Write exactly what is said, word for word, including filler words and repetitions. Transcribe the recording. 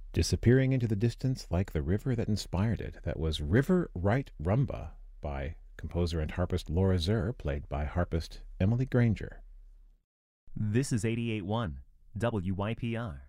Disappearing into the distance like the river that inspired it. That was River Right Rumba by composer and harpist Laura Zer, played by harpist Emily Granger. This is eighty-eight point one W Y P R.